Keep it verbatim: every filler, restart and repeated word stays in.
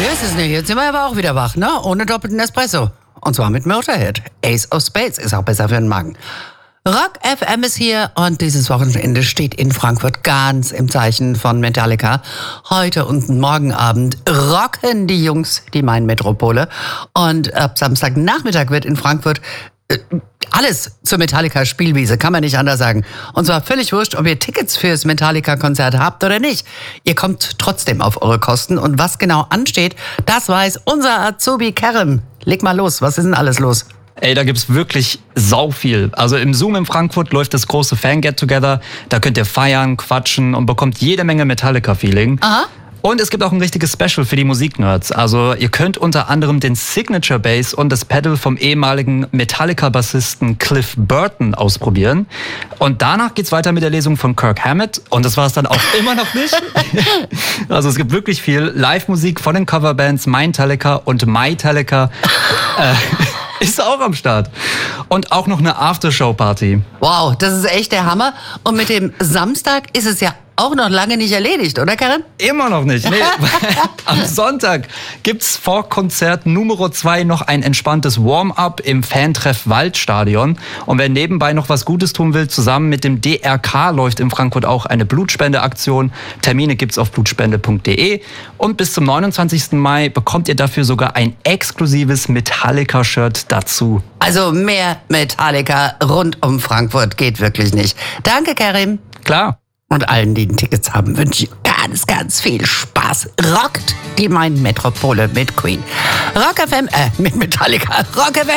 Ja, ist es nicht. Jetzt sind wir aber auch wieder wach, ne? Ohne doppelten Espresso. Und zwar mit Motorhead. Ace of Spades ist auch besser für den Magen. Rock F M ist hier und dieses Wochenende steht in Frankfurt ganz im Zeichen von Metallica. Heute und morgen Abend rocken die Jungs die Main-Metropole. Und ab Samstagnachmittag wird in Frankfurt äh, alles zur Metallica-Spielwiese, kann man nicht anders sagen. Und zwar völlig wurscht, ob ihr Tickets fürs Metallica-Konzert habt oder nicht. Ihr kommt trotzdem auf eure Kosten. Und was genau ansteht, das weiß unser Azubi Kerem. Leg mal los, was ist denn alles los? Ey, da gibt's wirklich sau viel. Also im Zoom in Frankfurt läuft das große Fan-Get-Together. Da könnt ihr feiern, quatschen und bekommt jede Menge Metallica-Feeling. Aha. Und es gibt auch ein richtiges Special für die Musiknerds. Also ihr könnt unter anderem den Signature Bass und das Pedal vom ehemaligen Metallica-Bassisten Cliff Burton ausprobieren. Und danach geht's weiter mit der Lesung von Kirk Hammett. Und das war es dann auch immer noch nicht. Also es gibt wirklich viel Live-Musik von den Coverbands Metallica und Mytallica. äh, ist auch am Start. Und auch noch eine Aftershow-Party. Wow, das ist echt der Hammer. Und mit dem Samstag ist es ja auch noch lange nicht erledigt, oder Karen? Immer noch nicht. Nee. Am Sonntag gibt's vor Konzert Nummer zwei noch ein entspanntes Warm-up im Fantreff Waldstadion. Und wer nebenbei noch was Gutes tun will, zusammen mit dem D R K läuft in Frankfurt auch eine Blutspendeaktion. Termine gibt's auf blutspende punkt de. Und bis zum neunundzwanzigsten Mai bekommt ihr dafür sogar ein exklusives Metallica-Shirt dazu. Also mehr Metallica rund um Frankfurt geht wirklich nicht. Danke, Kerem. Klar. Und allen, die Tickets haben, wünsche ich ganz, ganz viel Spaß. Rockt die Main-Metropole mit Queen. Rock F M, äh, mit Metallica. Rock F M.